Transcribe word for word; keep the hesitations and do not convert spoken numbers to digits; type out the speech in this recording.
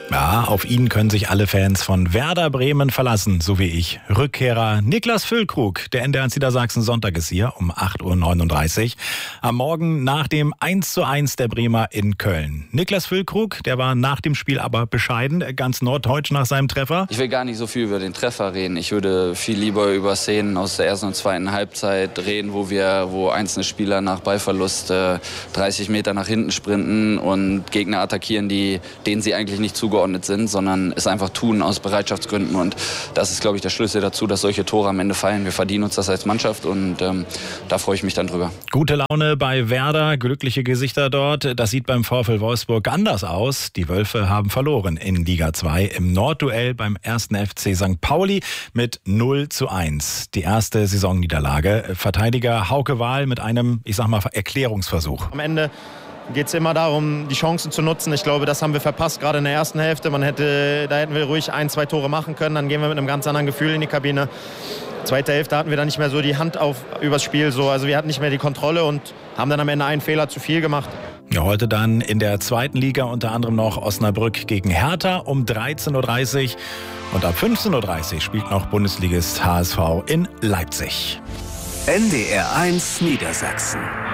Ja, auf ihn können sich alle Fans von Werder Bremen verlassen, so wie ich. Rückkehrer Niklas Füllkrug, der N D R eins Niedersachsen Sonntag ist hier um acht Uhr neununddreißig. Am Morgen nach dem eins zu eins der Bremer in Köln. Niklas Füllkrug, der war nach dem Spiel aber bescheiden, ganz norddeutsch nach seinem Treffer. Ich will gar nicht so viel über den Treffer reden. Ich würde viel lieber über Szenen aus der ersten und zweiten Halbzeit reden, wo wir, wo einzelne Spieler nach Ballverlust äh, dreißig Meter nach hinten sprinten und Gegner attackieren, die, denen sie eigentlich nicht zugeordnet sind, sondern es einfach tun aus Bereitschaftsgründen. Und das ist, glaube ich, der Schlüssel dazu, dass solche Tore am Ende fallen. Wir verdienen uns das als Mannschaft und ähm, da freue ich mich dann drüber. Gute Laune bei Werder, glückliche Gesichter dort. Das sieht beim VfL Wolfsburg anders aus. Die Wölfe haben verloren in Liga zwei im Nordduell beim ersten F C Sankt Pauli mit null zu eins. Die erste Saisonniederlage. Verteidiger Hauke Wahl mit einem, ich sag mal, Erklärungsversuch. Am Ende geht es immer darum, die Chancen zu nutzen. Ich glaube, das haben wir verpasst, gerade in der ersten Hälfte. Man hätte, da hätten wir ruhig ein, zwei Tore machen können. Dann gehen wir mit einem ganz anderen Gefühl in die Kabine. Zweite Hälfte hatten wir dann nicht mehr so die Hand auf übers Spiel. So. Also wir hatten nicht mehr die Kontrolle und haben dann am Ende einen Fehler zu viel gemacht. Ja, heute dann in der zweiten Liga unter anderem noch Osnabrück gegen Hertha um dreizehn Uhr dreißig. Und ab fünfzehn Uhr dreißig spielt noch Bundesligist H S V in Leipzig. N D R eins Niedersachsen.